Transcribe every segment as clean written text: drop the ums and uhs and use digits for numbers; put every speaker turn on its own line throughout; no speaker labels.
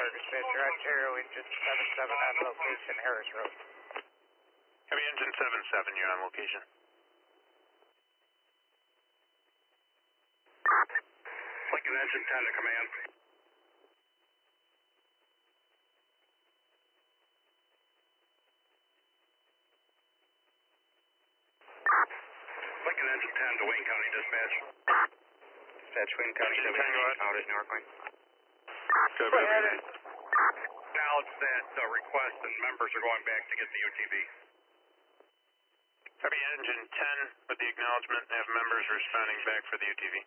Fire Dispatcher, Ontario, Engine 77 on location, Harris Road.
Heavy Engine 77, you're on location.
Lincoln Engine 10 to command. Lincoln Engine 10 to Wayne County Dispatch.
Dispatch, Wayne County,
Engine 10, go ahead.
out at Northpoint.
Go ahead.
Acknowledge that request and members are going back to get the UTV.
Heavy Engine 10 with the acknowledgement and have members responding back for the UTV.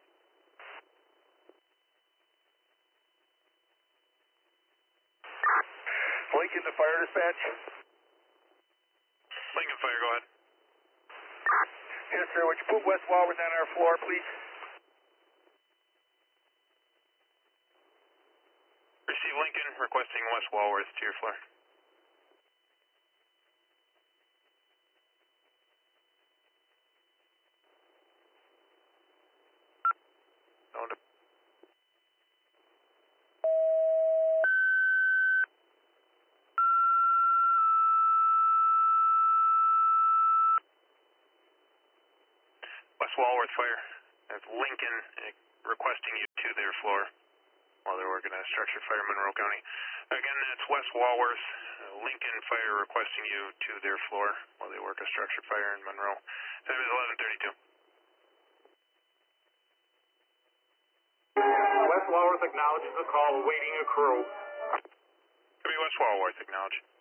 Lincoln to Fire Dispatch.
Lincoln Fire, go ahead.
Yes, sir. Would you put West Walworth on our floor, please?
Receive Lincoln, requesting West Walworth to your floor. West Walworth Fire, that's Lincoln requesting you to their floor while they're working on a structured fire in Monroe County. Again, that's West Walworth, Lincoln Fire requesting you to their floor while they work a structured fire in Monroe. Time is 11:32.
West Walworth acknowledges the call, awaiting a crew.
Could be West Walworth, acknowledge.